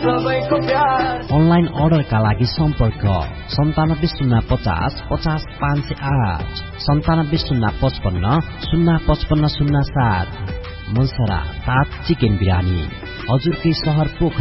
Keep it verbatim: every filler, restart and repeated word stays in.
सबैको प्यार। अनलाइन अर्डरका लागि सम्पर्क सन्तानब्बे शून्य पचास पचास पाँच सय आठ सन्तानब्बे शून्य पचपन्न शून्य पचपन्न शून्य सात। मुलसरा ताज चिकन बिरानी हजुरकै सहर पोखरा